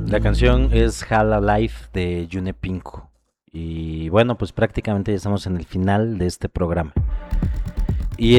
La canción es Hala Life de June Pinko. Y bueno, pues prácticamente ya estamos en el final de este programa. Y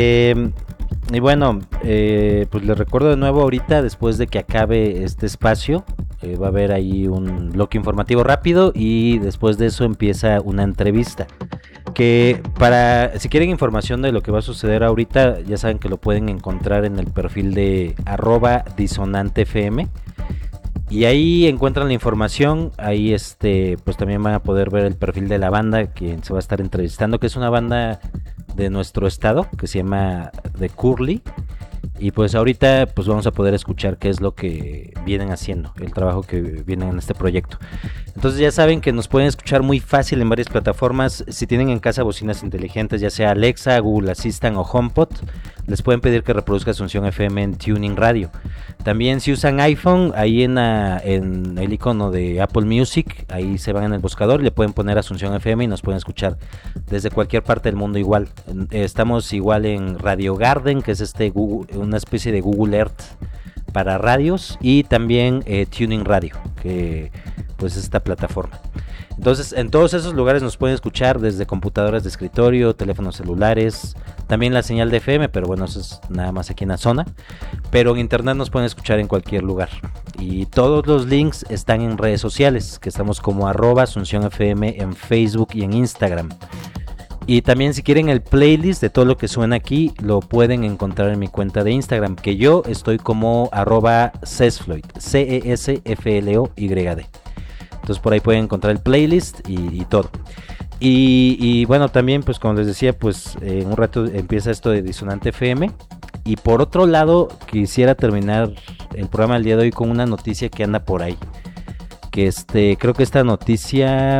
y bueno, pues les recuerdo de nuevo ahorita, después de que acabe este espacio, va a haber ahí un bloque informativo rápido y después de eso empieza una entrevista. Que si quieren información de lo que va a suceder ahorita, ya saben que lo pueden encontrar en el perfil de @disonantefm. Y ahí encuentran la información, ahí pues también van a poder ver el perfil de la banda que se va a estar entrevistando, que es una banda de nuestro estado, que se llama The Curly. Y pues ahorita pues vamos a poder escuchar qué es lo que vienen haciendo, el trabajo que vienen en este proyecto. Entonces ya saben que nos pueden escuchar muy fácil en varias plataformas. Si tienen en casa bocinas inteligentes, ya sea Alexa, Google Assistant o HomePod, les pueden pedir que reproduzca Asunción FM en Tuning Radio. También si usan iPhone, ahí en el icono de Apple Music, ahí se van en el buscador y le pueden poner Asunción FM y nos pueden escuchar desde cualquier parte del mundo igual. Estamos igual en Radio Garden, que es una especie de Google Earth para radios, y también Tuning Radio, que pues es esta plataforma. Entonces en todos esos lugares nos pueden escuchar desde computadoras de escritorio, teléfonos celulares, también la señal de FM, pero bueno, eso es nada más aquí en la zona. Pero en internet nos pueden escuchar en cualquier lugar. Y todos los links están en redes sociales, que estamos como @AsunciónFM en Facebook y en Instagram. Y también si quieren el playlist de todo lo que suena aquí, lo pueden encontrar en mi cuenta de Instagram, que yo estoy como @Cesfloyd, CESFLOYD. Entonces por ahí pueden encontrar el playlist y todo. Y bueno, también pues como les decía, pues en un rato empieza esto de Disonante FM. Y por otro lado, quisiera terminar el programa del día de hoy con una noticia que anda por ahí. Que creo que esta noticia...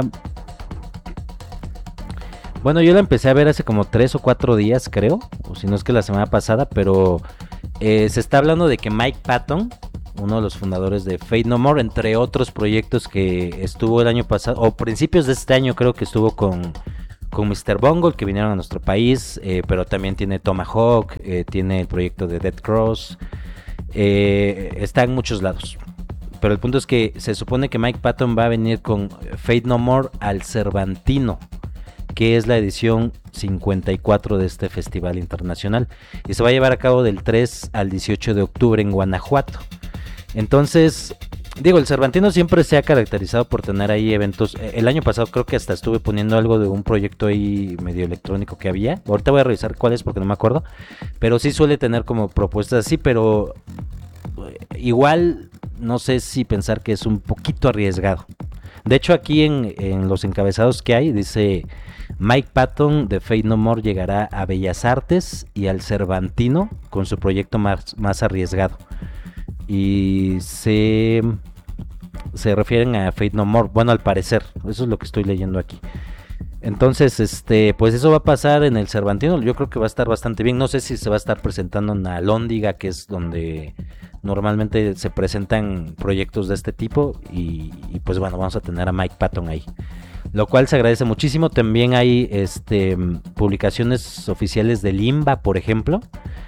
Bueno, yo la empecé a ver hace como 3 o 4 días, creo, o si no es que la semana pasada, pero se está hablando de que Mike Patton, uno de los fundadores de Faith No More, entre otros proyectos que estuvo el año pasado, o principios de este año creo que estuvo con Mr. Bungle, que vinieron a nuestro país, pero también tiene Tomahawk, tiene el proyecto de Dead Cross, está en muchos lados. Pero el punto es que se supone que Mike Patton va a venir con Faith No More al Cervantino, que es la edición 54 de este festival internacional, y se va a llevar a cabo del 3 al 18 de octubre en Guanajuato. Entonces, digo, el Cervantino siempre se ha caracterizado por tener ahí eventos. El año pasado creo que hasta estuve poniendo algo de un proyecto ahí medio electrónico que había. Ahorita voy a revisar cuál es porque no me acuerdo, pero sí suele tener como propuestas así, pero igual no sé si pensar que es un poquito arriesgado. De hecho, aquí en los encabezados que hay dice: Mike Patton de Faith No More llegará a Bellas Artes y al Cervantino con su proyecto más arriesgado. Y se refieren a Faith No More, bueno, al parecer, eso es lo que estoy leyendo aquí. Entonces, pues eso va a pasar en el Cervantino. Yo creo que va a estar bastante bien. No sé si se va a estar presentando en Alhóndiga, que es donde normalmente se presentan proyectos de este tipo. Y pues bueno, vamos a tener a Mike Patton ahí, lo cual se agradece muchísimo. También hay publicaciones oficiales de Limba, por ejemplo.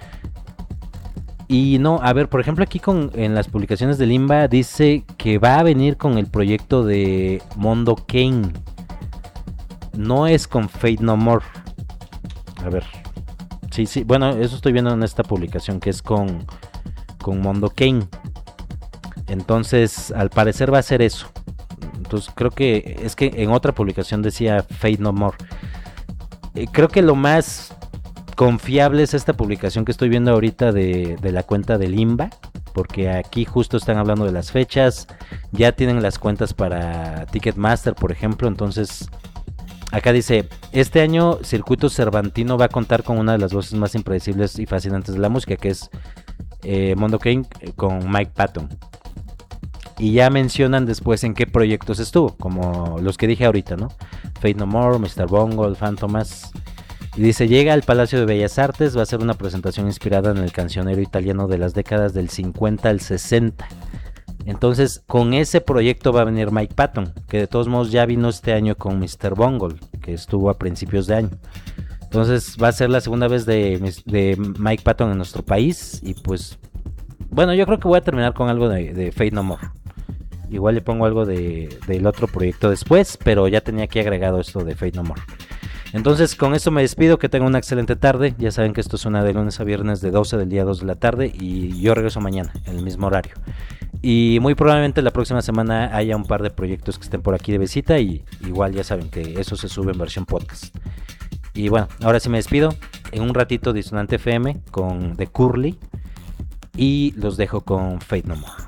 Y no, a ver, por ejemplo aquí en las publicaciones de Limba dice que va a venir con el proyecto de Mondo Kane. No es con Faith No More. A ver. Sí, bueno, eso estoy viendo en esta publicación, que es con Mondo Kane. Entonces, al parecer va a ser eso. Entonces, creo que es que en otra publicación decía Faith No More. Creo que lo más confiable es esta publicación que estoy viendo ahorita de la cuenta de Limba, porque aquí justo están hablando de las fechas. Ya tienen las cuentas para Ticketmaster, por ejemplo. Entonces, acá dice: este año Circuito Cervantino va a contar con una de las voces más impredecibles y fascinantes de la música, que es Mondo King con Mike Patton. Y ya mencionan después en qué proyectos estuvo, como los que dije ahorita, ¿no? Faith No More, Mr. Bungle, Fantomas. Y dice: llega al Palacio de Bellas Artes, va a ser una presentación inspirada en el cancionero italiano de las décadas del 50 al 60. Entonces, con ese proyecto va a venir Mike Patton, que de todos modos ya vino este año con Mr. Bungle, que estuvo a principios de año. Entonces va a ser la segunda vez de Mike Patton en nuestro país. Y pues, bueno, yo creo que voy a terminar con algo de Faith No More. Igual le pongo algo del otro proyecto después, pero ya tenía aquí agregado esto de Fate No More. Entonces con esto me despido, que tengan una excelente tarde. Ya saben que esto suena de lunes a viernes de 12 del día a 2 de la tarde y yo regreso mañana en el mismo horario. Y muy probablemente la próxima semana haya un par de proyectos que estén por aquí de visita y igual ya saben que eso se sube en versión podcast. Y bueno, ahora sí me despido. En un ratito Disonante FM con The Curly y los dejo con Fate No More.